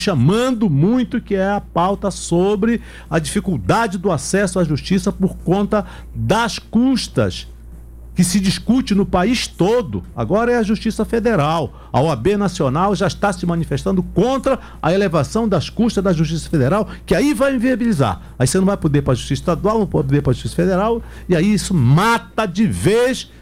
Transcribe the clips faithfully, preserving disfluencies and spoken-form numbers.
chamando muito, que é a pauta sobre a dificuldade do acesso à justiça por conta das custas que se discute no país todo. Agora é a Justiça Federal. A O A B Nacional já está se manifestando contra a elevação das custas da Justiça Federal, que aí vai inviabilizar. Aí você não vai poder para a Justiça Estadual, não pode poder para a Justiça Federal, e aí isso mata de vez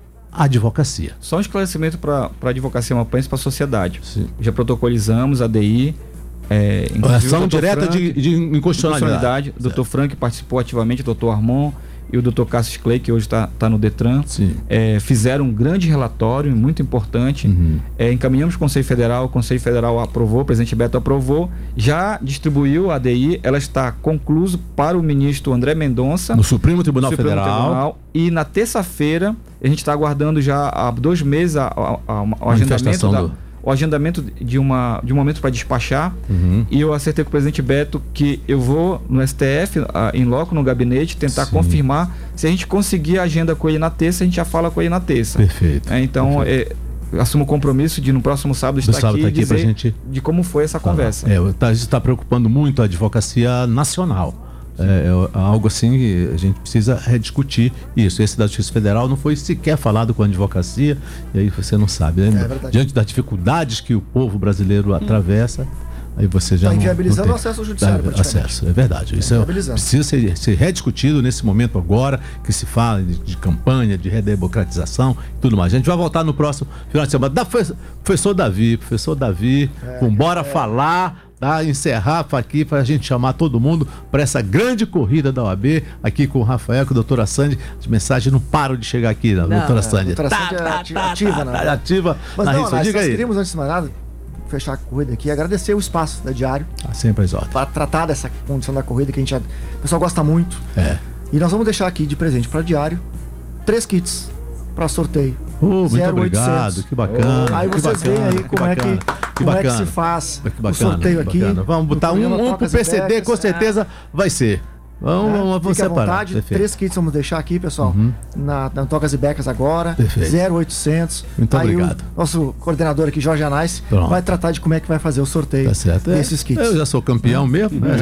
a advocacia. Só um esclarecimento para a advocacia mapaense para a sociedade. Sim. Já protocolizamos a D I. É, ação direta Frank, de, de inconstitucionalidade. O doutor Frank participou ativamente, o doutor Armon e o doutor Cassius Clay, que hoje está tá no Detran, é, fizeram um grande relatório, muito importante. Uhum. É, encaminhamos para o Conselho Federal, o Conselho Federal aprovou, o presidente Beto aprovou, já distribuiu a D I, ela está conclusa para o ministro André Mendonça. No Supremo Tribunal Supremo Federal. Tribunal, e na terça-feira, a gente está aguardando já há dois meses a, a, a, a, o agendamento da... Do... o agendamento de, uma, de um momento para despachar. Uhum. E eu acertei com o presidente Beto que eu vou no S T F, em loco, no gabinete, tentar Sim. confirmar. Se a gente conseguir a agenda com ele na terça, a gente já fala com ele na terça. Perfeito. É, então, Perfeito. É, assumo o compromisso de no próximo sábado estar sábado aqui, tá aqui dizer pra gente... de como foi essa tá, conversa. É, tá, isso está preocupando muito a advocacia nacional. É, é algo assim que a gente precisa rediscutir isso. Esse da Justiça Federal não foi sequer falado com a advocacia, e aí você não sabe, né? É Diante das dificuldades que o povo brasileiro hum. atravessa, aí você já tá não, inviabilizando não o acesso ao judiciário. É, acesso, é verdade. Tá isso é, precisa ser, ser rediscutido nesse momento agora, que se fala de, de campanha, de redemocratização e tudo mais. A gente vai voltar no próximo final de semana. Da, professor Davi, professor Davi, é, vambora é. falar... Tá, encerrar aqui para a gente chamar todo mundo para essa grande corrida da O A B, aqui com o Rafael, com a doutora Sandy. As mensagens não param de chegar aqui, não, doutora é, Sandy. A doutora Sandy tá, é ati tá, ativa, tá, né? Ativa. Mas na não, rede, nós, diga nós aí. queríamos, antes de mais nada, fechar a corrida aqui e agradecer o espaço da Diário. Ah, sempre as ordens. Para tratar dessa condição da corrida que a gente já, o pessoal gosta muito. É. E nós vamos deixar aqui de presente para Diário três kits para sorteio. Oh, muito obrigado, que bacana. Oh, aí vocês veem aí como, é que, como é que se faz que bacana, o sorteio aqui. Vamos botar um, um pro P C D, com certeza vai ser. Vamos, é, vamos, vamos separar. À vontade, Perfeito. Três kits vamos deixar aqui, pessoal. Uhum. Na, na Tocas e Becas agora. Perfeito. zero oitocentos. Muito aí obrigado. O nosso coordenador aqui, Jorge Anais, Pronto. vai tratar de como é que vai fazer o sorteio tá certo. desses kits. Eu já sou campeão mesmo. Né?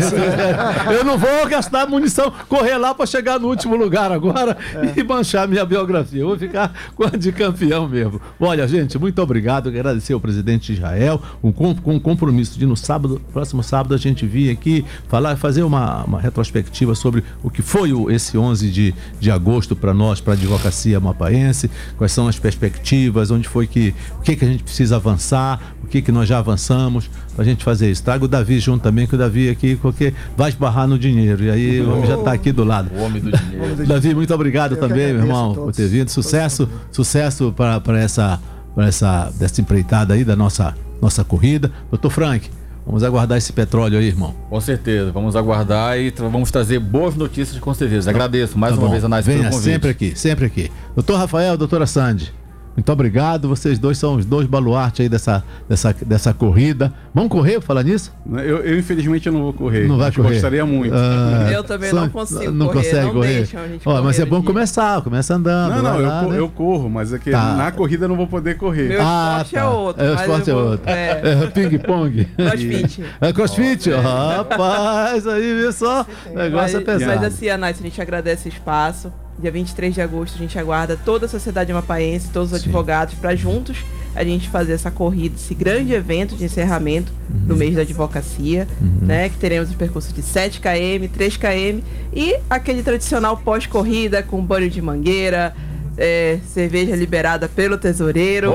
Eu não vou gastar munição, correr lá para chegar no último lugar agora é. e manchar minha biografia. Eu vou ficar com a de campeão mesmo. Olha, gente, muito obrigado. Agradecer ao presidente de Israel, um, com um compromisso de no sábado, próximo sábado, a gente vir aqui falar, fazer uma, uma retrospectiva sobre o que foi o, esse onze de, de agosto para nós, para a advocacia mapaense, quais são as perspectivas, onde foi que, o que que a gente precisa avançar, o que que nós já avançamos, para a gente fazer isso. Traga o Davi junto também, que o Davi aqui, porque vai esbarrar no dinheiro, e aí o homem já está aqui do lado. O homem do dinheiro. Davi, muito obrigado Eu também, meu irmão, por ter vindo. Sucesso, sucesso para essa, para essa, dessa empreitada aí da nossa, nossa corrida. doutor Frank, vamos aguardar esse petróleo aí, irmão. Com certeza, vamos aguardar e tra vamos trazer boas notícias com certeza. Agradeço mais tá uma bom. vez a Nais pelo convite. Sempre aqui, sempre aqui. doutor Rafael, doutora Sandy, muito obrigado. Vocês dois são os dois baluartes aí dessa, dessa, dessa corrida. Vamos correr, falar nisso? Eu, eu infelizmente eu não vou correr. Não vai Acho correr? que gostaria muito. Ah, eu também não consigo não correr. Consegue não correr? deixam a gente Ó, correr mas é bom dia. começar, começa andando. Não, não, eu, lá, co né? eu corro, mas é que tá. na corrida eu não vou poder correr. Meu ah, esporte tá. é outro. É, o esporte é vou, outro. É, é ping-pong. crossfit. É crossfit? Oh, é. Rapaz, aí viu só? O negócio mas, é pesado. Mas assim, Anais, a gente agradece o espaço. Dia vinte e três de agosto a gente aguarda toda a sociedade mapaense, todos os Sim. advogados, para juntos a gente fazer essa corrida, esse grande evento de encerramento uhum. do mês da advocacia, uhum. né? Que teremos o percurso de sete quilômetros, três quilômetros e aquele tradicional pós-corrida com banho de mangueira, é, cerveja liberada pelo tesoureiro.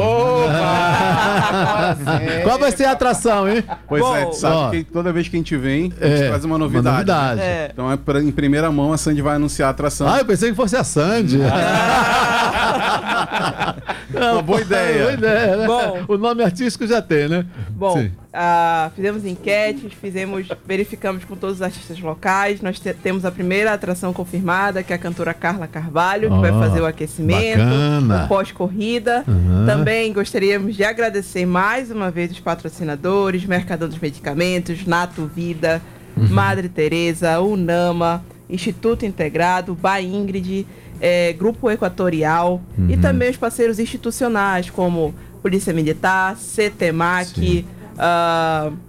Qual vai ser a atração, hein? Pois Bom, é, tu sabe ó, que toda vez que a gente vem, a gente é, traz uma novidade. Uma novidade. Né? É. Então, é pra, em primeira mão, a Sandy vai anunciar a atração. Ah, eu pensei que fosse a Sandy. Não, uma boa ideia. Boa ideia, né? Bom, o nome artístico já tem, né? Bom, uh, fizemos enquetes, fizemos, verificamos com todos os artistas locais. Nós te temos a primeira atração confirmada, que é a cantora Carla Carvalho, oh, que vai fazer o aquecimento, bacana. o pós-corrida. Uhum. Também gostaríamos de agradecer mais uma vez os patrocinadores, Mercadão dos Medicamentos, Nato Vida, uhum. Madre Teresa, Unama, Instituto Integrado, Baingrid, é, Grupo Equatorial uhum. e também os parceiros institucionais como Polícia Militar, CETEMAC, uh,